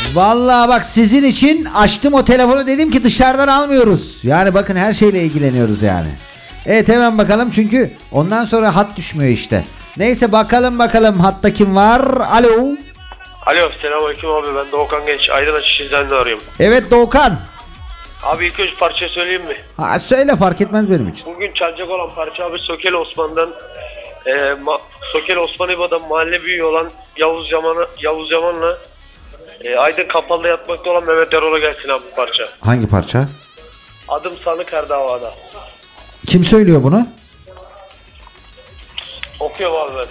Vallahi bak sizin için açtım o telefonu, dedim ki dışarıdan almıyoruz. Yani bakın her şeyle ilgileniyoruz yani. Evet hemen bakalım çünkü ondan sonra hat düşmüyor işte. Neyse bakalım hatta kim var? Alo. Alo, selamünaleyküm abi, ben Doğukan Genç, Aydın Açışı'ndan da arıyorum. Evet Doğukan. Abi ilk önce parça söyleyeyim mi? Ha, söyle, fark etmez benim için. Bugün çalacak olan parça abi Sökel Osman'dan Sökel Osman İba'dan mahalle büyüğü olan Yavuz Yaman'la Aydın Kapalı'da yatmakta olan Mehmet Erol'a gelsin abi parça. Hangi parça? Adım Sanık Her Davada. Kim söylüyor bunu? Okuyorum abi ben.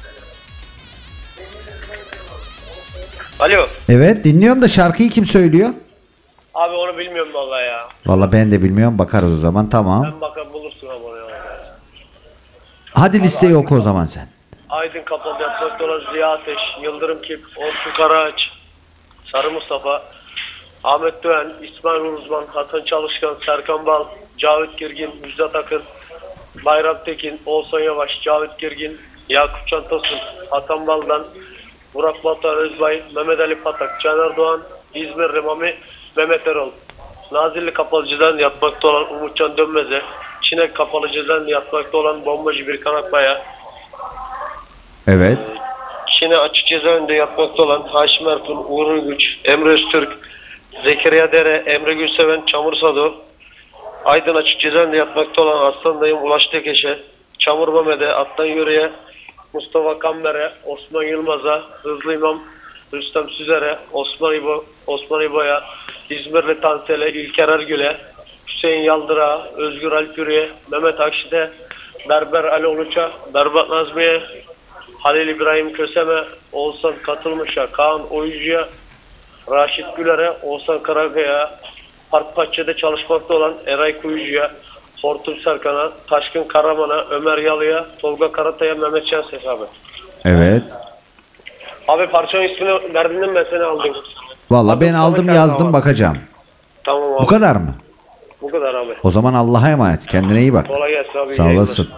Alo. Evet dinliyorum da şarkıyı kim söylüyor? Abi onu bilmiyorum vallahi ya. Vallahi ben de bilmiyorum, bakarız o zaman, tamam. Ben bakalım, bulursun abi onu ya. Hadi listeyi oku o zaman sen. Aydın Kapalı'da yatmakta olan Ziya Ateş, Yıldırım Kip, Orkun Karaağaç, Sarı Mustafa, Ahmet Doğan, İsmail Uzman, Hasan Çalışkan, Serkan Bal, Cavit Girgin, Müjdat Akın, Bayram Tekin, Oğuzhan Yavaş, Cavit Girgin, Yakup Çantasın, Hasan Bal'dan, Burak Batuhan Özbay, Mehmet Ali Patak, Caner Doğan, İzmir Rimami, Mehmet Erol, Nazilli Kapalıcı'dan yatmakta olan Umutcan Dönmez'e, Çinek Kapalıcı'dan yatmakta olan Bombacı Birkan Akbay'a, Evet. Çin'e açık cezaevinde yatmakta olan Haşim Ertuğrul, Uğur Güç, Emre Öztürk, Zekeriya Dere, Emre Gülseven, Çamur Sado, Aydın açık cezaevinde yatmakta olan Aslan Dayım, Ulaş Tekeş'e, Çamur Mehmet'e, Atlan Yöre'ye, Mustafa Kamber'e, Osman Yılmaz'a, Hızlı İmam, Rüstem Süzer'e, Osman İbo'ya, İzmirli Tansel'e, İlker Ergül'e, Hüseyin Yaldır'a, Özgür Alpürü'ye, Mehmet Akşit'e, Berber Ali Uluç'a, Berbat Nazmi'ye, Halil İbrahim Kösem'e, Oğuzhan Katılmış'a, Kaan Oyuncu'ya, Raşit Güler'e, Oğuzhan Karakaya, Park Bahçe'de çalışmakta olan Eray Kuyucu'ya, Hortum Serkan'a, Taşkın Karaman'a, Ömer Yalı'ya, Tolga Karatay'a, Mehmet Şenses abi. Evet. Abi parçanın ismini verdiğinden ben seni aldım. Vallahi ben aldım, yazdım, bakacağım. Tamam abi. Bu kadar mı? Bu kadar abi. O zaman Allah'a emanet. Kendine iyi bak. Kolay gelsin abi. Sağ olasın.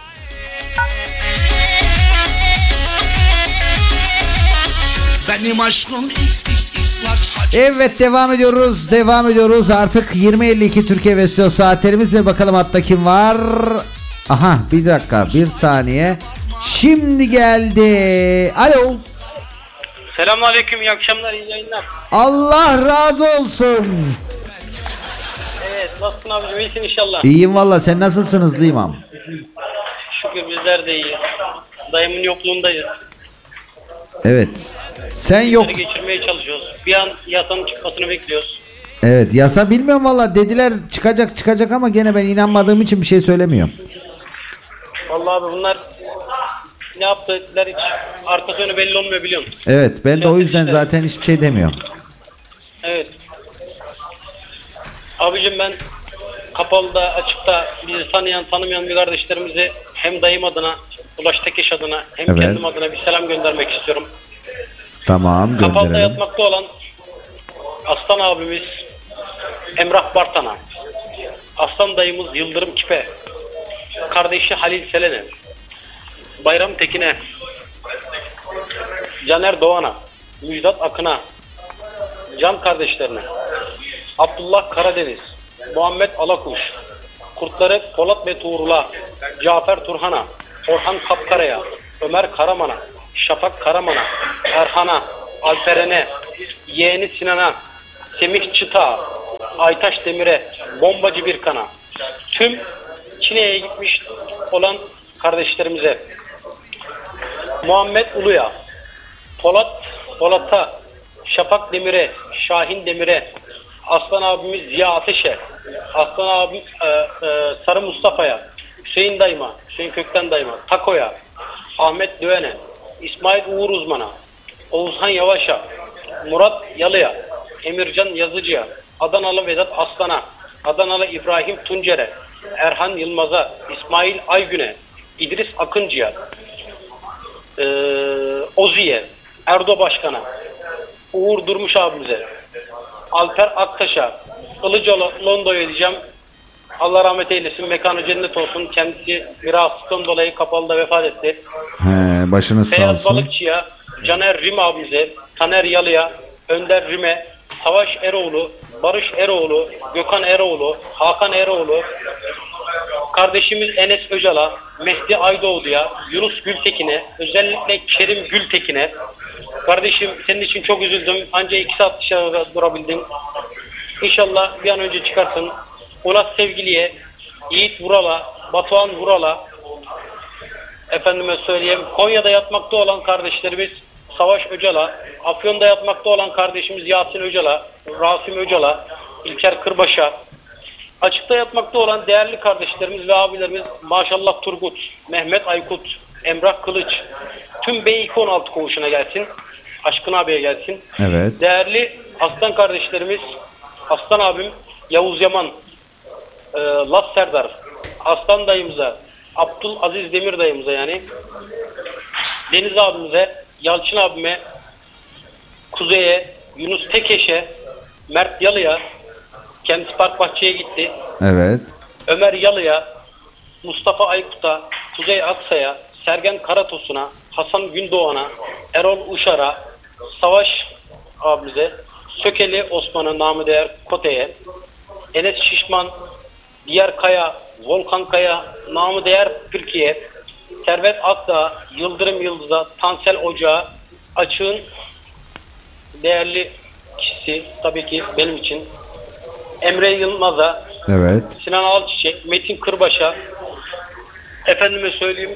Benim aşkım XXX'lar. Evet devam ediyoruz. Artık 20.52 Türkiye ve SEO saatlerimiz ve bakalım hatta kim var? Aha bir dakika, bir saniye. Şimdi geldi. Alo. Selamünaleyküm, iyi akşamlar, iyi yayınlar. Allah razı olsun. Evet, nasılsın abicim, iyisin inşallah. İyiyim valla, sen nasılsın Hızlı İmam? Şükür bizler de iyiyiz. Dayımın yokluğundayız. Evet. Sen yok. Bunları geçirmeye çalışıyoruz. Bir an yasanın çıkmasını bekliyoruz. Evet, yasa bilmiyorum valla, dediler çıkacak ama gene ben inanmadığım için bir şey söylemiyorum. Vallahi abi bunlar ne yaptılar hiç arka sonu belli olmuyor, biliyorsun. Evet, ben de o yüzden İşte. zaten hiçbir şey demiyorum. Evet. Abicim ben Kapalı'da, açıkta bizi tanımayan bir kardeşlerimizi hem dayım adına, Ulaş Tekeş adına hem Evet. kendim adına bir selam göndermek istiyorum. Tamam, Kapalı'da gönderelim. yatmakta olan Aslan abimiz Emrah Bartan'a, Aslan dayımız Yıldırım Kip'e, kardeşi Halil Selen'e, Bayram Tekin'e, Caner Doğan'a, Müjdat Akın'a, Can kardeşlerine, Abdullah Karadeniz, Muhammed Alakuş, Kurtları Polat ve Tuğrul'a, Cafer Turhan'a, Orhan Kapkara'ya, Ömer Karaman'a, Şafak Karaman'a, Erhan'a, Alperen'e, yeğeni Sinan'a, Semih Çıta, Aytaş Demir'e, Bombacı Birkan'a, tüm Çin'e gitmiş olan kardeşlerimize, Muhammed Ulu'ya, Polat'a, Şafak Demir'e, Şahin Demir'e, Aslan abimiz Ziya Ateş'e, Aslan abim Sarı Mustafa'ya, Hüseyin dayıma, Hüseyin Kökten dayıma, Tako'ya, Ahmet Düven'e, İsmail Uğur Uzman'a, Oğuzhan Yavaş'a, Murat Yalı'ya, Emircan Yazıcı'ya, Adanalı Vedat Aslan'a, Adanalı İbrahim Tuncer'e, Erhan Yılmaz'a, İsmail Aygün'e, İdris Akıncı'ya, Ozi'ye, Erdo Başkan'a, Uğur Durmuş abimize, Alper Aktaş'a, Ilıcalı Londo'ya diyeceğim. Allah rahmet eylesin, mekanı cennet olsun. Kendisi bir rahatsızlıktan dolayı Kapalı'da vefat etti. He, başınız sağ Beyaz olsun. Balıkçı'ya, Caner Rim abimize, Taner Yalı'ya, Önder Rime, Savaş Eroğlu, Barış Eroğlu, Gökhan Eroğlu, Hakan Eroğlu, kardeşimiz Enes Öcal'a, Mehdi Aydoğdu'ya, Yunus Gültekin'e, özellikle Kerim Gültekin'e. Kardeşim senin için çok üzüldüm. Ancak 2 saat dışarıda durabildim. İnşallah bir an önce çıkarsın. Onat Sevgili'ye, Yiğit Vural'a, Batuhan Vural'a, efendime söyleyeyim Konya'da yatmakta olan kardeşlerimiz Savaş Öcal'a, Afyon'da yatmakta olan kardeşimiz Yasin Öcal'a, Rasim Öcal'a, İlker Kırbaş'a, açıkta yatmakta olan değerli kardeşlerimiz ve abilerimiz Maşallah Turgut, Mehmet Aykut, Emrah Kılıç, tüm B216 koğuşuna gelsin. Aşkın abiye gelsin. Evet. Değerli aslan kardeşlerimiz, aslan abim Yavuz Yaman, Las Serdar, aslan dayımıza, Abdülaziz Demir dayımıza yani, Deniz abimize, Yalçın abime, Kuzey'e, Yunus Tekeş'e, Mert Yalı'ya, kendisi Park Bahçe'ye gitti. Evet. Ömer Yalı'ya, Mustafa Aykut'a, Kuzey Aksa'ya, Sergen Karatosun'a, Hasan Gündoğan'a, Erol Uşar'a, Savaş abimize, Sökeli Osman'a, namı değer Kote'ye, Enes Şişman, Diğer Kaya, Volkan Kaya, namı değer Türkiye, Servet Akdağ, Yıldırım Yıldız'a, Tansel Ocağı, Açığın değerli kişisi tabii ki benim için, Emre Yılmaz'a, Evet. Sinan Alçiçek, Metin Kırbaş'a, efendime söyleyeyim,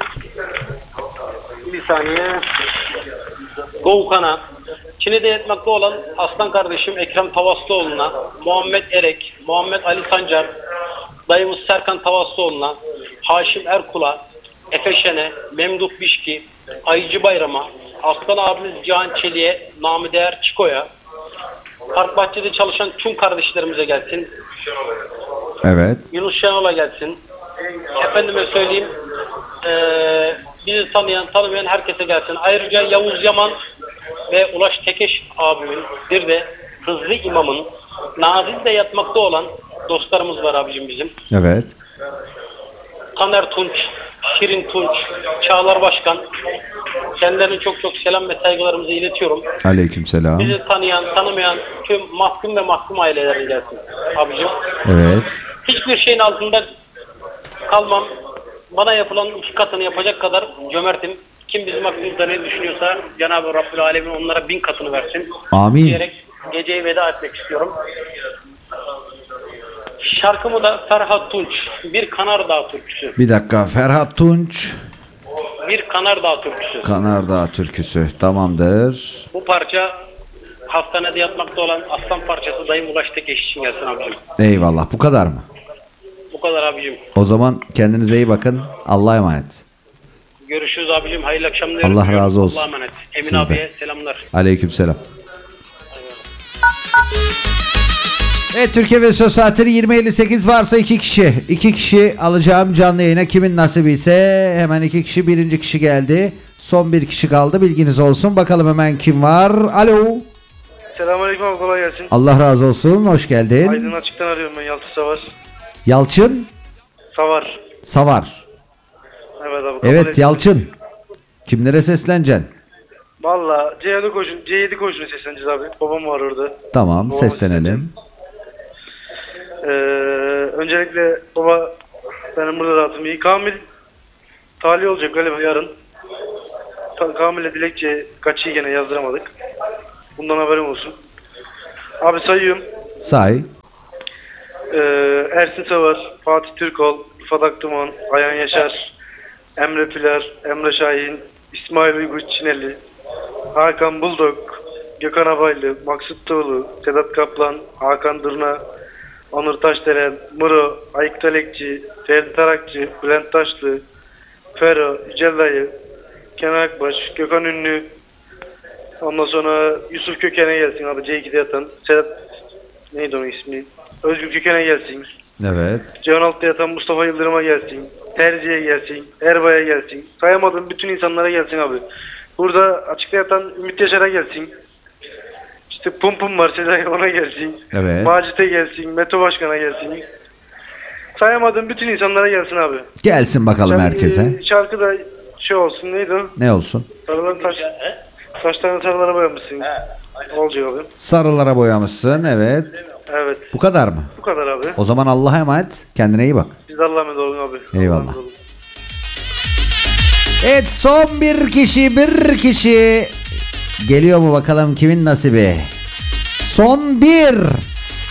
bir saniye, Doğukan'a, Çin'de yatmakta olan aslan kardeşim Ekrem Tavaslıoğlu'na, Muhammed Erek, Muhammed Ali Sancar, dayımız Serkan Tavaslıoğlu'na, Haşim Erkul'a, Efe Şen'e, Memduh Bişki, Ayıcı Bayram'a, aslan abimiz Cihan Çelik'e, namı değer Çiko'ya, Park Bahçe'de çalışan tüm kardeşlerimize gelsin. Evet. Yunus Şenol'a gelsin. Efendime söyleyeyim, bizi tanımayan herkese gelsin. Ayrıca Yavuz Yaman ve Ulaş Tekeş abimin, bir de Hızlı İmam'ın, Nazil'de yatmakta olan dostlarımız var abicim bizim. Evet. Taner Tunç, Şirin Tunç, Çağlar Başkan. Kendilerine çok çok selam ve saygılarımızı iletiyorum. Aleykümselam. Bizi tanımayan tüm mahkum ve mahkum ailelerine gelsin abicim. Evet. Hiçbir şeyin altında kalmam. Bana yapılan 2 katını yapacak kadar cömertim. Kim bizim hakkımızda ne düşünüyorsa Cenab-ı Rabbül Alemin onlara 1000 katını versin. Amin. Diyerek geceye veda etmek istiyorum. Şarkımı da Ferhat Tunç, Bir Kanardağ türküsü. Bir dakika. Ferhat Tunç, Bir Kanardağ türküsü. Kanardağ türküsü. Tamamdır. Bu parça hastanede yatmakta olan aslan parçası dayım Ulaş Tekeş için gelsin abicim. Eyvallah. Bu kadar mı? Bu kadar abicim. O zaman kendinize iyi bakın. Allah'a emanet. Görüşürüz abicim. Hayırlı akşamlar. Allah razı olsun. Allah'a emanet. Emin Siz de. abiye selamlar. Aleykümselam. Evet, Türkiye ve Söz Saatleri 20.58 varsa 2 kişi. 2 kişi alacağım canlı yayına, kimin nasibi ise hemen 2 kişi. Birinci kişi geldi. Son 1 kişi kaldı, bilginiz olsun. Bakalım hemen kim var? Alo. Selamünaleyküm abi, kolay gelsin. Allah razı olsun. Hoş geldin. Aydın Açık'tan arıyorum ben, Yalçın Savar. Yalçın Savar. Savar. Evet abi. kabul Evet ettim. Yalçın. Kimlere sesleneceksin? Valla C7 koşunu sesleneceğiz abi. Babam var orada. Tamam, Babama seslenelim. Öncelikle baba, benim burada rahatım iyi. Kamil talih olacak galiba yarın. Kamil'e dilekçe kaçıyı gene yazdıramadık. Bundan haberim olsun. Abi sayıyorum. Say. Ersin Savar, Fatih Türkol, Rıfat Aktuman, Ayhan Yaşar, Emre Pilar, Emre Şahin, İsmail Uygur Çineli, Hakan Buldok, Gökhan Abaylı, Maksut Tuğlu, Sedat Kaplan, Hakan Durna, Onur Taşdelen, Muro, Ayık Talekçi, Ferdi Tarakçı, Bülent Taşlı, Fero, Yücel Dayı, Kenan Akbaş, Gökhan Ünlü, ondan sonra Yusuf Köken'e gelsin abi, C2'de yatan, Sedat, neydi onun ismi? Özgür Köken'e gelsin. Evet. C16'da yatan Mustafa Yıldırım'a gelsin. Terzi'ye gelsin. Erbay'a gelsin. Sayamadığım bütün insanlara gelsin abi. Burada açıkta yatan Ümit Yaşar'a gelsin. İşte Pum var, Sezai, ona gelsin. Evet. Macit'e gelsin. Meto Başkan'a gelsin. Sayamadığım bütün insanlara gelsin abi. Gelsin bakalım herkese. Şarkıda şey olsun, neydi o? Ne olsun? Sarıların saçlarını sarılara boyamışsın. Olcay abi. Sarılara boyamışsın, evet. Evet. Bu kadar mı? Bu kadar abi. O zaman Allah'a emanet. Kendine iyi bak. Siz de Allah'a emanet olun abi. Eyvallah. Allah'a emanet olun. Evet, son bir kişi geliyor mu bakalım, kimin nasibi? Son bir.